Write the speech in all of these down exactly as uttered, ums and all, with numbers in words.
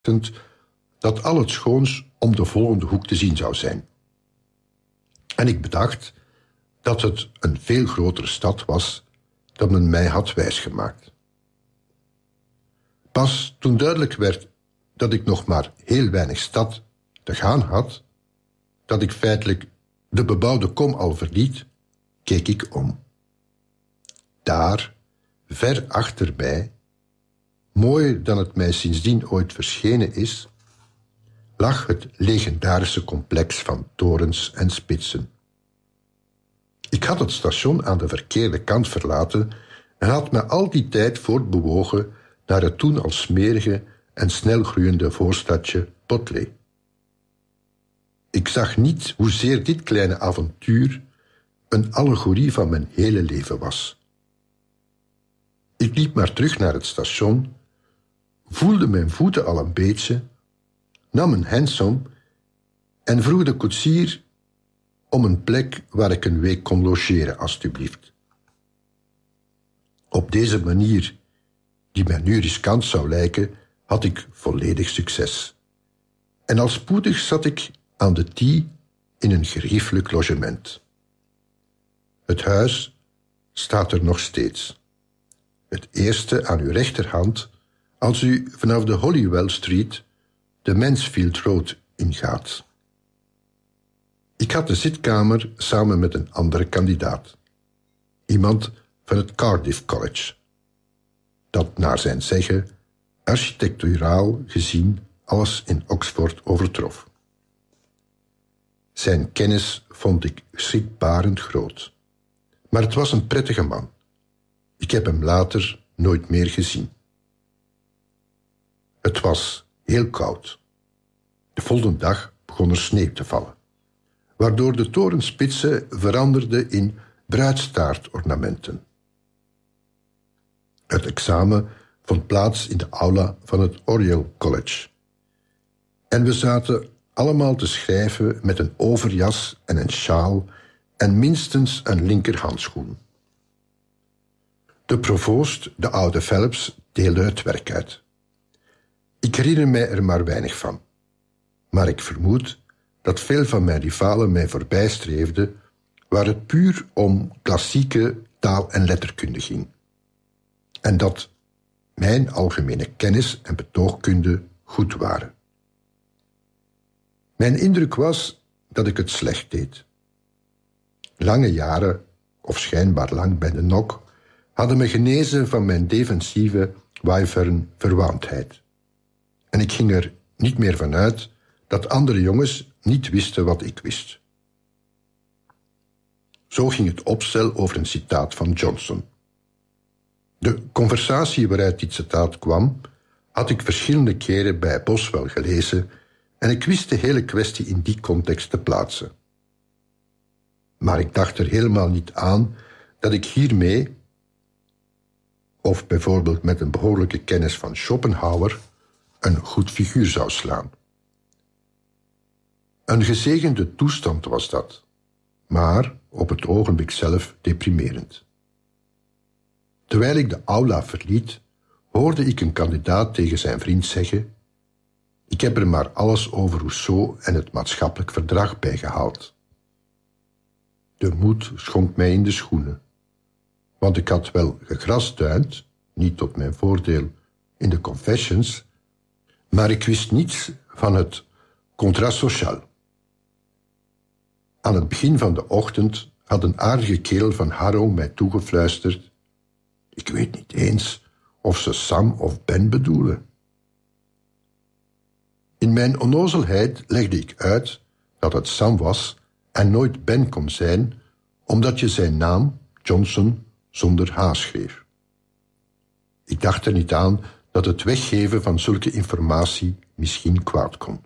dat al het schoons om de volgende hoek te zien zou zijn. En ik bedacht dat het een veel grotere stad was dan men mij had wijsgemaakt. Pas toen duidelijk werd dat ik nog maar heel weinig stad te gaan had, dat ik feitelijk de bebouwde kom al verliet, keek ik om. Daar, ver achterbij, mooier dan het mij sindsdien ooit verschenen is, lag het legendarische complex van torens en spitsen. Ik had het station aan de verkeerde kant verlaten en had me al die tijd voortbewogen naar het toen al smerige en snelgroeiende voorstadje Botley. Ik zag niet hoezeer dit kleine avontuur een allegorie van mijn hele leven was. Ik liep maar terug naar het station, voelde mijn voeten al een beetje, nam een hansom en vroeg de koetsier om een plek waar ik een week kon logeren, alstublieft. Op deze manier, die mij nu riskant zou lijken, had ik volledig succes. En al spoedig zat ik aan de Thie in een geriefelijk logement. Het huis staat er nog steeds. Het eerste aan uw rechterhand als u vanaf de Holywell Street de Mansfield Road ingaat. Ik had de zitkamer samen met een andere kandidaat. Iemand van het Cardiff College, dat naar zijn zeggen architecturaal gezien alles in Oxford overtrof. Zijn kennis vond ik schrikbarend groot. Maar het was een prettige man. Ik heb hem later nooit meer gezien. Het was heel koud. De volgende dag begon er sneeuw te vallen, waardoor de torenspitsen veranderden in bruidstaartornamenten. Het examen vond plaats in de aula van het Oriel College. En we zaten allemaal te schrijven met een overjas en een sjaal en minstens een linkerhandschoen. De provoost, de oude Phelps, deelde het werk uit. Ik herinner mij er maar weinig van. Maar ik vermoed dat veel van mijn rivalen mij voorbijstreefden, waar het puur om klassieke taal- en letterkunde ging. En dat mijn algemene kennis en betoogkunde goed waren. Mijn indruk was dat ik het slecht deed. Lange jaren, of schijnbaar lang bij de nok, hadden me genezen van mijn defensieve wyvern verwaandheid. En ik ging er niet meer van uit dat andere jongens niet wisten wat ik wist. Zo ging het opstel over een citaat van Johnson. De conversatie waaruit dit citaat kwam, had ik verschillende keren bij Boswell gelezen en ik wist de hele kwestie in die context te plaatsen. Maar ik dacht er helemaal niet aan dat ik hiermee, of bijvoorbeeld met een behoorlijke kennis van Schopenhauer, een goed figuur zou slaan. Een gezegende toestand was dat, maar op het ogenblik zelf deprimerend. Terwijl ik de aula verliet, hoorde ik een kandidaat tegen zijn vriend zeggen: ik heb er maar alles over Rousseau en het maatschappelijk verdrag bijgehaald. De moed schonk mij in de schoenen, want ik had wel gegrasduind, niet tot mijn voordeel, in de confessions, maar ik wist niets van het contrat social. Aan het begin van de ochtend had een aardige kerel van Harrow mij toegefluisterd: ik weet niet eens of ze Sam of Ben bedoelen. In mijn onnozelheid legde ik uit dat het Sam was en nooit Ben kon zijn, omdat je zijn naam, Johnson, zonder H schreef. Ik dacht er niet aan dat het weggeven van zulke informatie misschien kwaad kon.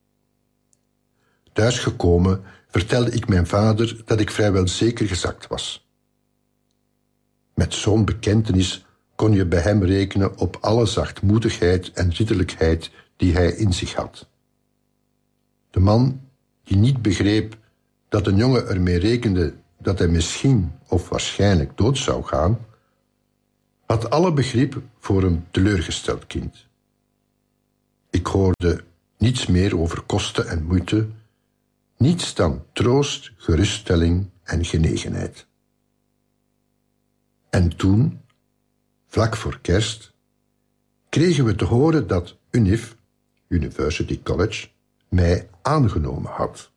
Thuisgekomen vertelde ik mijn vader dat ik vrijwel zeker gezakt was. Met zo'n bekentenis kon je bij hem rekenen op alle zachtmoedigheid en ridderlijkheid die hij in zich had. De man die niet begreep dat een jongen ermee rekende dat hij misschien of waarschijnlijk dood zou gaan, had alle begrip voor een teleurgesteld kind. Ik hoorde niets meer over kosten en moeite, niets dan troost, geruststelling en genegenheid. En toen, vlak voor kerst, kregen we te horen dat U N I F, University College, mij aangenomen had.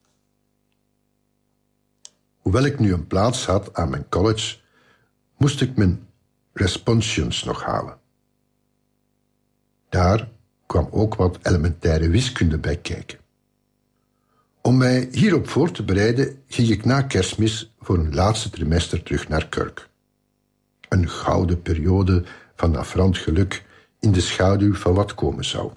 Hoewel ik nu een plaats had aan mijn college, moest ik mijn responsions nog halen. Daar kwam ook wat elementaire wiskunde bij kijken. Om mij hierop voor te bereiden, ging ik na Kerstmis voor een laatste trimester terug naar Kirk. Een gouden periode van affront geluk in de schaduw van wat komen zou.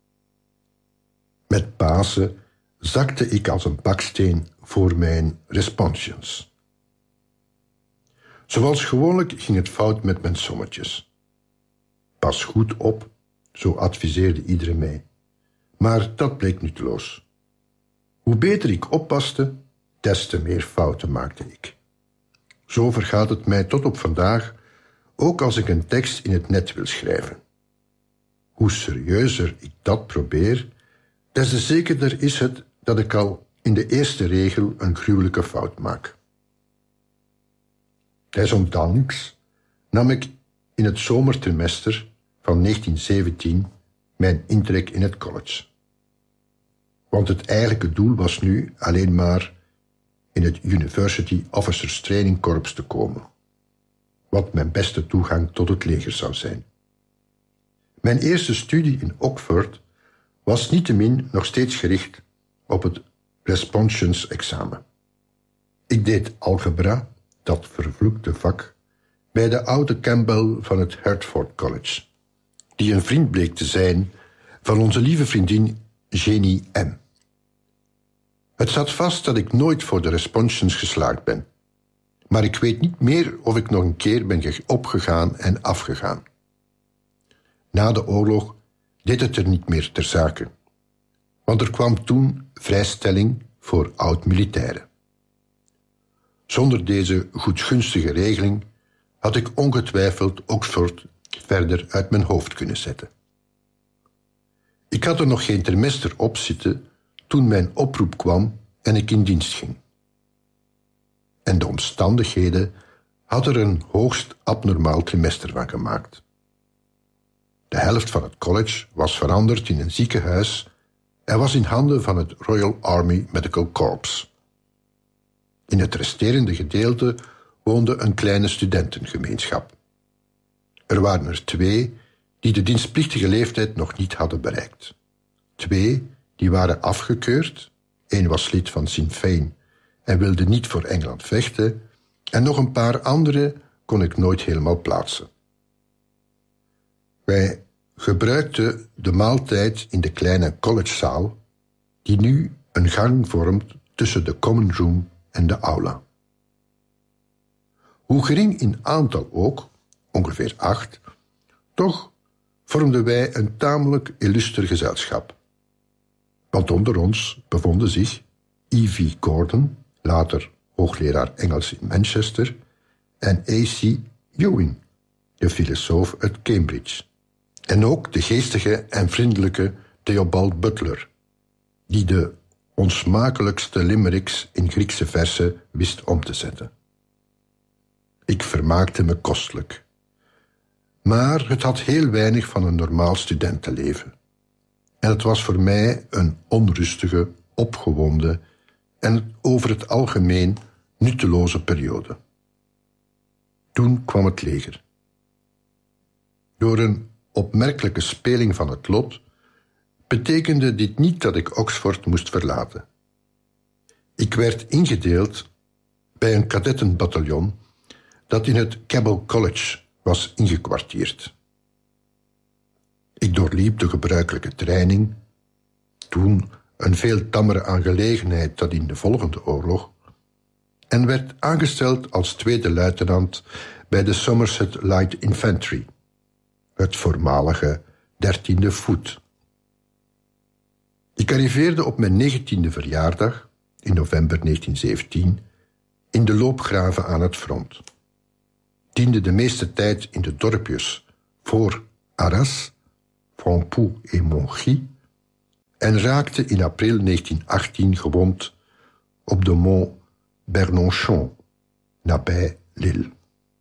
Met Pasen zakte ik als een baksteen voor mijn responsions. Zoals gewoonlijk ging het fout met mijn sommetjes. Pas goed op, zo adviseerde iedereen mij. Maar dat bleek nutteloos. Hoe beter ik oppaste, des te meer fouten maakte ik. Zo vergaat het mij tot op vandaag, ook als ik een tekst in het net wil schrijven. Hoe serieuzer ik dat probeer, des te zekerder is het dat ik al in de eerste regel een gruwelijke fout maak. Desondanks nam ik in het zomertrimester van negentien zeventien mijn intrek in het college. Want het eigenlijke doel was nu alleen maar in het University Officers Training Corps te komen, wat mijn beste toegang tot het leger zou zijn. Mijn eerste studie in Oxford was niettemin nog steeds gericht op het responsions-examen. Ik deed algebra, dat vervloekte vak, bij de oude Campbell van het Hertford College, die een vriend bleek te zijn van onze lieve vriendin Jenny M. Het zat vast dat ik nooit voor de responsions geslaagd ben, maar ik weet niet meer of ik nog een keer ben opgegaan en afgegaan. Na de oorlog deed het er niet meer ter zake, want er kwam toen vrijstelling voor oud-militairen. Zonder deze goedgunstige regeling had ik ongetwijfeld Oxford verder uit mijn hoofd kunnen zetten. Ik had er nog geen trimester op zitten toen mijn oproep kwam en ik in dienst ging. En de omstandigheden hadden er een hoogst abnormaal trimester van gemaakt. De helft van het college was veranderd in een ziekenhuis en was in handen van het Royal Army Medical Corps. In het resterende gedeelte woonde een kleine studentengemeenschap. Er waren er twee die de dienstplichtige leeftijd nog niet hadden bereikt. Twee die waren afgekeurd, één was lid van Sinn Féin en wilde niet voor Engeland vechten, en nog een paar andere kon ik nooit helemaal plaatsen. Wij gebruikten de maaltijd in de kleine collegezaal, die nu een gang vormt tussen de common room en de aula. Hoe gering in aantal ook, ongeveer acht, toch vormden wij een tamelijk illuster gezelschap. Want onder ons bevonden zich E V Gordon, later hoogleraar Engels in Manchester, en A C Ewing, de filosoof uit Cambridge. En ook de geestige en vriendelijke Theobald Butler, die de onsmakelijkste limericks in Griekse verzen wist om te zetten. Ik vermaakte me kostelijk. Maar het had heel weinig van een normaal studentenleven. En het was voor mij een onrustige, opgewonden en over het algemeen nutteloze periode. Toen kwam het leger. Door een opmerkelijke speling van het lot betekende dit niet dat ik Oxford moest verlaten. Ik werd ingedeeld bij een kadettenbataljon dat in het Cabell College was ingekwartierd. Ik doorliep de gebruikelijke training, toen een veel tammere aangelegenheid dan in de volgende oorlog, en werd aangesteld als tweede luitenant bij de Somerset Light Infantry, het voormalige dertiende Voet. Ik arriveerde op mijn negentiende verjaardag, in november negentien zeventien, in de loopgraven aan het front. Diende de meeste tijd in de dorpjes voor Arras, Franpoux en Montgy, en raakte in april negentien achttien gewond op de Mont Bernonchon, nabij Lille.